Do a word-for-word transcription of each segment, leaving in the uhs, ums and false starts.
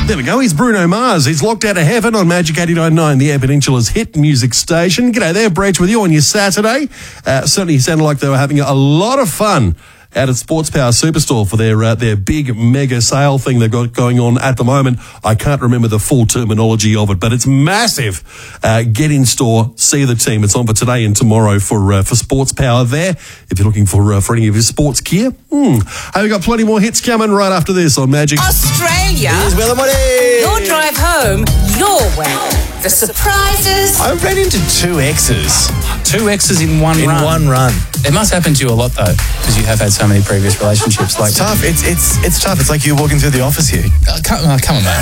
There we go. He's Bruno Mars. He's locked out of heaven on Magic eighty-nine point nine, the Air Peninsula's hit music station. G'day there, Breach, with you on your Saturday. Uh, certainly sounded like they were having a lot of fun out at Sports Power Superstore for their uh, their big mega sale thing they've got going on at the moment. I can't remember the full terminology of it, but it's massive. Uh, get in store, see the team. It's on for today and tomorrow for uh, for Sports Power there. If you're looking for uh, for any of your sports gear, hmm. Hey, we've got plenty more hits coming right after this on Magic. Australia. Here's Will and Woody. Your drive home, your way. The surprises. I ran into two exes. Two exes in one in run. In one run. It must happen to you a lot, though, because you have had so many previous relationships. Like it's tough. It's it's it's tough. It's like you're walking through the office here. Uh, come, uh, come on, man.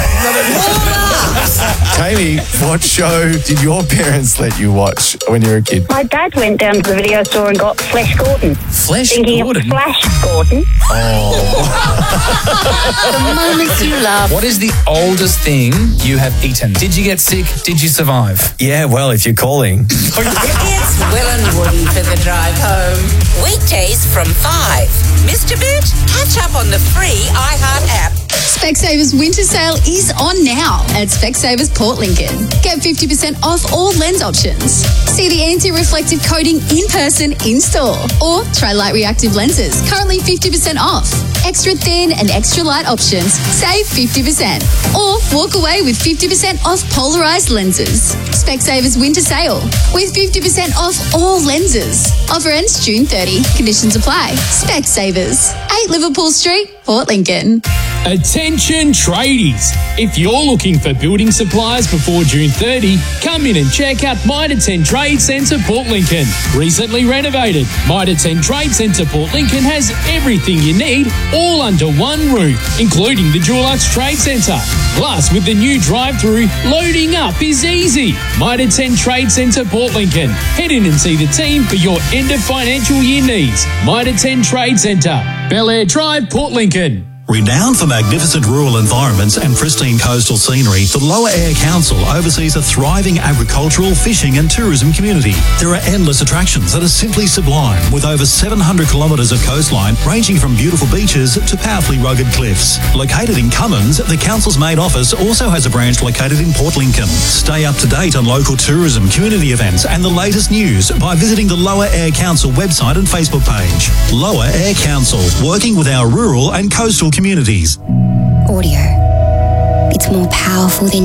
Tammy, what show did your parents let you watch when you were a kid? My dad went down to the video store and got Flash Gordon. Flash Thinking Gordon? of Flash Gordon. Oh. The moments you love. What is the oldest thing you have eaten? Did you get sick? Did you survive? Yeah, well, if you're calling. It's Will and Woody for the drive home. Weekdays from five. Mister Bit, catch up on the free iHeart app. Specsavers winter sale is on now at Specsavers Port Lincoln. Get fifty percent off all lens options. See the anti-reflective coating in person in store. Or try light reactive lenses, currently fifty percent off. Extra thin and extra light options, save fifty percent. Or walk away with fifty percent off polarized lenses. Specsavers winter sale with fifty percent off all lenses. Offer ends June thirtieth. Conditions apply. Specsavers, eight Liverpool Street, Port Lincoln. Attention tradies! If you're looking for building supplies before June thirtieth, come in and check out Mitre ten Trade Centre Port Lincoln. Recently renovated, Mitre ten Trade Centre Port Lincoln has everything you need all under one roof, including the Dulux Trade Centre. Plus, with the new drive-through, loading up is easy. Mitre ten Trade Centre Port Lincoln. Head in and see the team for your end of financial year needs. Mitre ten Trade Centre, Bel Air Drive, Port Lincoln. Renowned for magnificent rural environments and pristine coastal scenery, the Lower Eyre Council oversees a thriving agricultural, fishing and tourism community. There are endless attractions that are simply sublime, with over seven hundred kilometres of coastline ranging from beautiful beaches to powerfully rugged cliffs. Located in Cummins, the council's main office also has a branch located in Port Lincoln. Stay up to date on local tourism, community events and the latest news by visiting the Lower Eyre Council website and Facebook page. Lower Eyre Council, working with our rural and coastal communities. Audio. It's more powerful than